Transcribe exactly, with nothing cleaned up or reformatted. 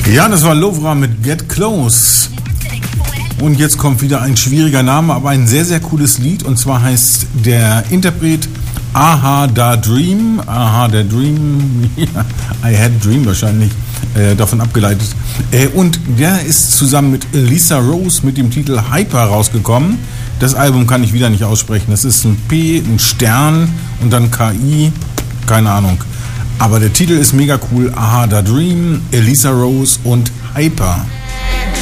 Ja, das war Lovra mit Get Close. Und jetzt kommt wieder ein schwieriger Name, aber ein sehr, sehr cooles Lied. Und zwar heißt der Interpret Aha Da Dream. Aha, der Dream. I Had Dream wahrscheinlich äh, davon abgeleitet. Äh, und der ist zusammen mit Lisa Rose mit dem Titel Hyper rausgekommen. Das Album kann ich wieder nicht aussprechen. Das ist ein P, ein Stern und dann K I. Keine Ahnung. Aber der Titel ist mega cool. Aha Da Dream, Lisa Rose und Hyper.